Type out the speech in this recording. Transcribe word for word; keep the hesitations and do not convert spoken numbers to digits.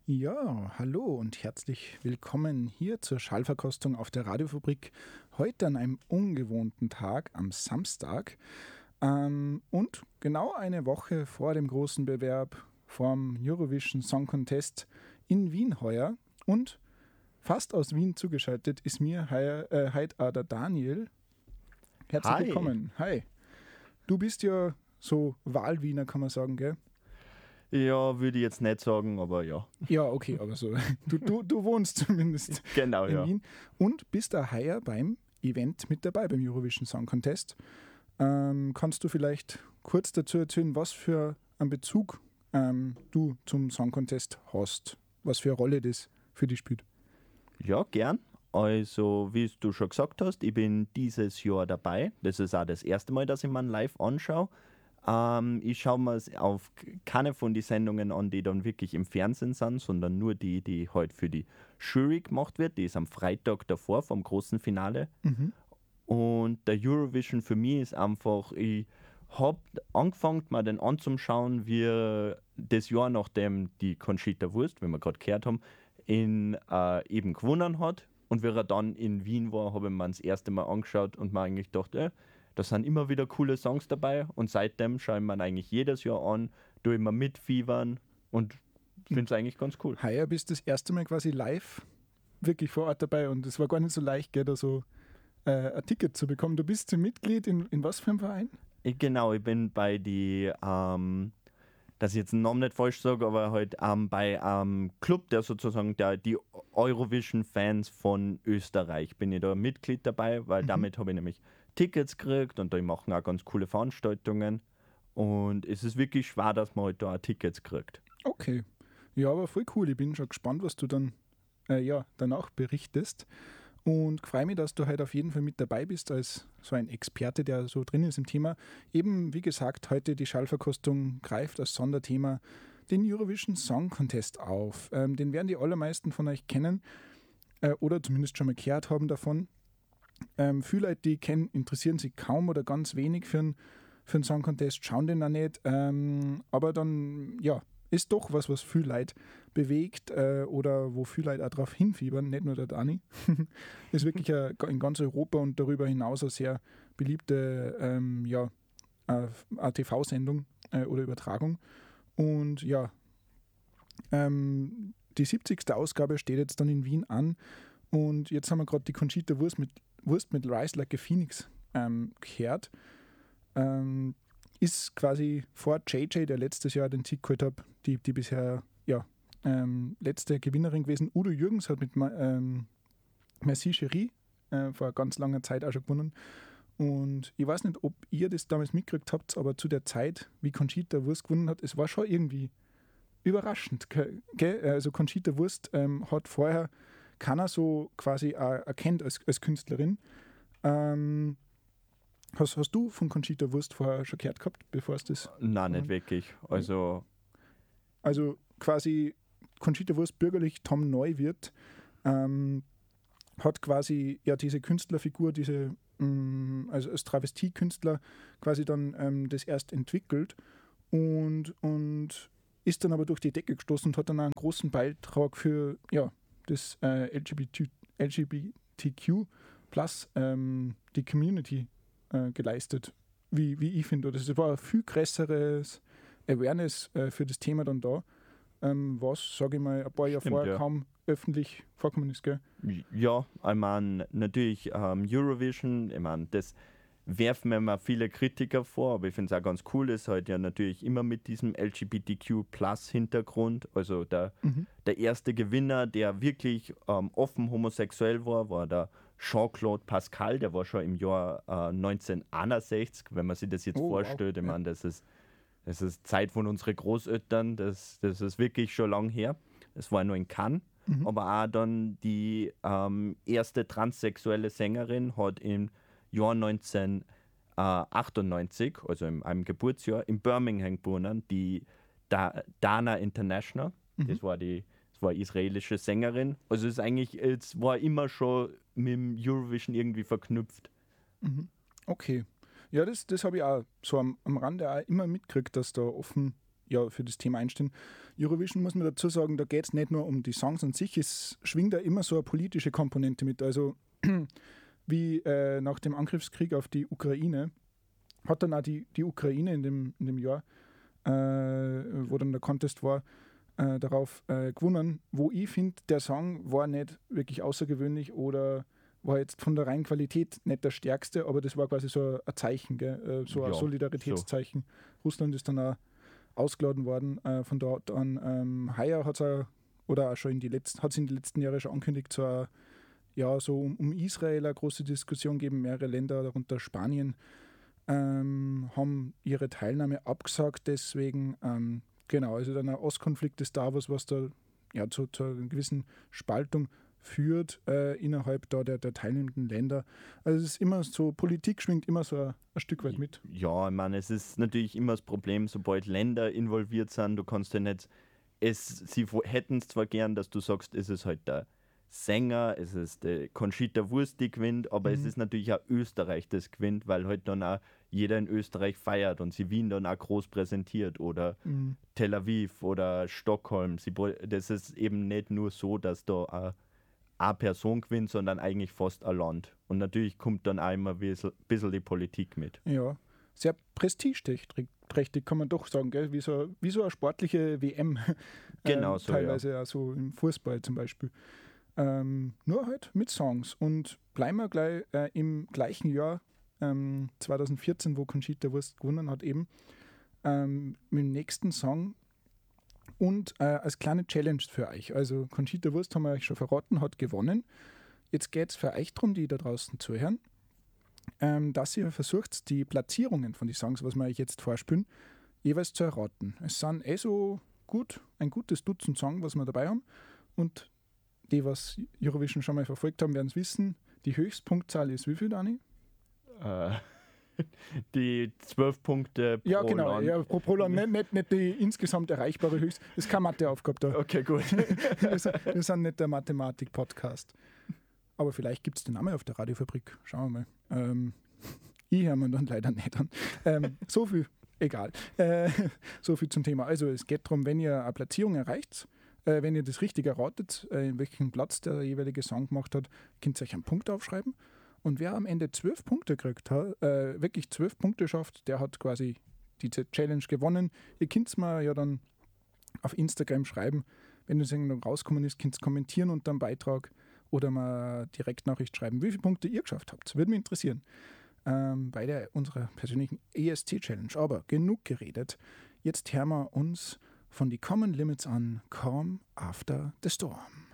Ja, hallo und herzlich willkommen hier zur Schallverkostung auf der Radiofabrik. Heute an einem ungewohnten Tag, am Samstag. Ähm, und genau eine Woche vor dem großen Bewerb vom Eurovision Song Contest in Wien heuer. Und fast aus Wien zugeschaltet ist mir heuer, äh, heute auch der Daniel. Herzlich Hi. willkommen. Hi. Du bist ja so Wahlwiener, kann man sagen, gell? Ja, würde ich jetzt nicht sagen, aber ja. Ja, okay, aber so. Du, du, du wohnst zumindest Genau, in ja. Wien und bist da heuer beim Event mit dabei, beim Eurovision Song Contest. Ähm, kannst du vielleicht kurz dazu erzählen, was für einen Bezug ähm, du zum Song Contest hast? Was für eine Rolle das für dich spielt? Ja, gern. Also, wie du schon gesagt hast, ich bin dieses Jahr dabei. Das ist auch das erste Mal, dass ich mir live anschaue. Ähm, ich schaue mir es auf keine von den Sendungen an, die dann wirklich im Fernsehen sind, sondern nur die, die heute für die Jury gemacht wird. Die ist am Freitag davor vom großen Finale. Mhm. Und der Eurovision für mich ist einfach, ich habe angefangen, mal den anzuschauen, wie das Jahr, nachdem die Conchita Wurst, wie wir gerade gehört haben, in, äh, eben gewonnen hat. Und wie er dann in Wien war, habe ich mir das erste Mal angeschaut und mir eigentlich gedacht, äh, da sind immer wieder coole Songs dabei. Und seitdem schaue ich mir eigentlich jedes Jahr an, tue immer mitfiebern und finde es eigentlich ganz cool. Heuer bist du das erste Mal quasi live wirklich vor Ort dabei und es war gar nicht so leicht, gell, da so äh, ein Ticket zu bekommen. Du bist Mitglied in, in was für einem Verein? Ich, genau, ich bin bei die, ähm, dass ich jetzt den Namen nicht falsch sage, aber halt ähm, bei einem Club, der sozusagen der, die Eurovision-Fans von Österreich, bin ich da Mitglied dabei, weil Mhm. damit habe ich nämlich Tickets gekriegt und die machen auch ganz coole Veranstaltungen. Und es ist wirklich schwer, dass man halt da auch Tickets kriegt. Okay. Ja, aber voll cool. Ich bin schon gespannt, was du dann äh, ja, danach berichtest. Und freue mich, dass du heute auf jeden Fall mit dabei bist, als so ein Experte, der so drin ist im Thema. Eben, wie gesagt, heute die Schallverkostung greift als Sonderthema den Eurovision Song Contest auf. Ähm, den werden die allermeisten von euch kennen äh, oder zumindest schon mal gehört haben davon. Ähm, viele Leute, die ich kenne, interessieren sich kaum oder ganz wenig für einen für einen Song Contest, schauen den auch nicht. Ähm, aber dann, ja, ist doch was, was viel Leute bewegt äh, oder wo viele Leute auch darauf hinfiebern, nicht nur der Dani. Ist wirklich a, in ganz Europa und darüber hinaus eine sehr beliebte ähm, ja, eine T V-Sendung äh, oder Übertragung. Und ja, ähm, die siebzigste Ausgabe steht jetzt dann in Wien an und jetzt haben wir gerade die Conchita Wurst mit, Wurst mit Rise Like a Phoenix ähm, gehört. Ähm, ist quasi vor J J, der letztes Jahr den Sieg geholt hat, die, die bisher ja, ähm, letzte Gewinnerin gewesen. Udo Jürgens hat mit ähm, Merci Cherie äh, vor ganz langer Zeit auch schon gewonnen. Und ich weiß nicht, ob ihr das damals mitgekriegt habt, aber zu der Zeit, wie Conchita Wurst gewonnen hat, es war schon irgendwie überraschend. Gell? Also Conchita Wurst ähm, hat vorher keiner so quasi auch erkennt als, als Künstlerin. Ähm, Hast, hast du von Conchita Wurst vorher schon gehört gehabt, bevor es das... Nein, nicht wirklich. Also, Also quasi Conchita Wurst, bürgerlich Tom Neuwirth, ähm, hat quasi ja diese Künstlerfigur, diese, mh, also als Travestiekünstler quasi dann ähm, das erst entwickelt und, und ist dann aber durch die Decke gestoßen und hat dann einen großen Beitrag für ja, das äh, L G B T, L G B T Q plus ähm, die Community äh, geleistet, wie, wie ich finde. Das war ein viel größeres Awareness äh, für das Thema dann da, ähm, was, sage ich mal, ein paar Jahre Stimmt, vorher ja. kaum öffentlich vorkommen ist. Gell? Ja, ich meine, natürlich ähm, Eurovision, ich meine, das werfen mir immer viele Kritiker vor, aber ich finde es auch ganz cool, ist halt ja natürlich immer mit diesem L G B T Q Plus Hintergrund, also der, Mhm. der erste Gewinner, der wirklich ähm, offen homosexuell war, war der Jean-Claude Pascal, der war schon im Jahr äh, neunzehnhunderteinundsechzig, wenn man sich das jetzt Oh, vorstellt, wow. ich Ja. meine, das ist, das ist Zeit von unseren Großeltern, das, das ist wirklich schon lang her, es war nur in Cannes. Mhm. Aber auch dann die ähm, erste transsexuelle Sängerin hat im Jahr neunzehnhundertachtundneunzig, also in einem Geburtsjahr, in Birmingham geboren, die da Dana International. Mhm. Das war die das war eine israelische Sängerin. Also es ist eigentlich, es war immer schon mit dem Eurovision irgendwie verknüpft. Okay. Ja, das, das habe ich auch so am, am Rande auch immer mitgekriegt, dass da offen ja, für das Thema einstehen. Eurovision, muss man dazu sagen, da geht es nicht nur um die Songs an sich, es schwingt da immer so eine politische Komponente mit. Also wie äh, nach dem Angriffskrieg auf die Ukraine hat dann auch die, die Ukraine in dem, in dem Jahr, äh, wo dann der Contest war, äh, darauf äh, gewonnen, wo ich finde, der Song war nicht wirklich außergewöhnlich oder war jetzt von der reinen Qualität nicht der stärkste, aber das war quasi so ein Zeichen, gell? So ein Ja, Solidaritätszeichen. So. Russland ist dann auch ausgeladen worden. Äh, von dort an ähm, heuer hat es oder auch schon in die letzten, hat es in den letzten Jahren schon angekündigt, so, ein, ja, so um, um Israel eine große Diskussion geben. Mehrere Länder, darunter Spanien, ähm, haben ihre Teilnahme abgesagt. Deswegen, ähm, genau, also dann ein Ostkonflikt ist da, was, was da ja, zu, zu einer gewissen Spaltung führt äh, innerhalb da der, der teilnehmenden Länder. Also es ist immer so, Politik schwingt immer so ein, ein Stück weit mit. Ja, ich meine, es ist natürlich immer das Problem, sobald Länder involviert sind, du kannst ja nicht, es, sie hätten es zwar gern, dass du sagst, es ist halt der Sänger, es ist der Conchita Wurst, die gewinnt, aber mhm. es ist natürlich auch Österreich, das gewinnt, weil halt dann auch jeder in Österreich feiert und sie Wien dann auch groß präsentiert oder mhm. Tel Aviv oder Stockholm. Sie, das ist eben nicht nur so, dass da auch eine Person gewinnt, sondern eigentlich fast ein Land. Und natürlich kommt dann auch immer ein bisschen die Politik mit. Ja, sehr prestigeträchtig, kann man doch sagen, gell? Wie, so, wie so eine sportliche W M. Genau ähm, so, teilweise ja. auch so im Fußball zum Beispiel. Ähm, nur halt mit Songs. Und bleiben wir gleich äh, im gleichen Jahr, ähm, zwanzig vierzehn, wo Conchita Wurst gewonnen hat, eben ähm, mit dem nächsten Song. Und äh, als kleine Challenge für euch. Also Conchita Wurst, haben wir euch schon verraten, hat gewonnen. Jetzt geht es für euch darum, die da draußen zuhören, ähm, dass ihr versucht, die Platzierungen von den Songs, was wir euch jetzt vorspielen, jeweils zu erraten. Es sind eh so gut, ein gutes Dutzend Songs, was wir dabei haben. Und die, was Eurovision schon mal verfolgt haben, werden es wissen. Die Höchstpunktzahl ist wie viel, Dani? Äh... Die zwölf Punkte pro Ja, genau, Land. ja, pro, pro Land, nicht, nicht, nicht die insgesamt erreichbare Höchst. Das ist keine Matheaufgabe da. Okay, gut. wir, sind, wir sind nicht der Mathematik-Podcast. Aber vielleicht gibt es den Namen auf der Radiofabrik. Schauen wir mal. Ähm, ich höre mir dann leider nicht an. Ähm, so viel, egal. Äh, so viel zum Thema. Also es geht darum, wenn ihr eine Platzierung erreicht, äh, wenn ihr das richtig erratet, äh, in welchem Platz der jeweilige Song gemacht hat, könnt ihr euch einen Punkt aufschreiben. Und wer am Ende zwölf Punkte kriegt, hat, äh, wirklich zwölf Punkte schafft, der hat quasi diese Challenge gewonnen. Ihr könnt es mir ja dann auf Instagram schreiben. Wenn das irgendwann rauskommen ist, könnt ihr kommentieren unter dem Beitrag oder mal Direktnachricht schreiben, wie viele Punkte ihr geschafft habt. Würde mich interessieren. Ähm, bei der, unserer persönlichen E S C-Challenge. Aber genug geredet. Jetzt hören wir uns von die Common Limits an Calm After the Storm.